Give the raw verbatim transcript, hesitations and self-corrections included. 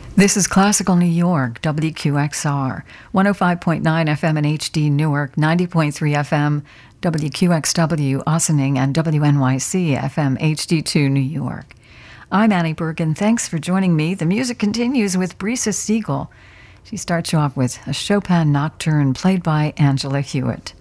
This is Classical New York, W Q X R, one oh five point nine F M in H D Newark, ninety point three F M, W Q X W Ossining, and W N Y C F M H D two New York. I'm Annie Bergen. Thanks for joining me. The music continues with Brisa Siegel. She starts you off with a Chopin nocturne played by Angela Hewitt.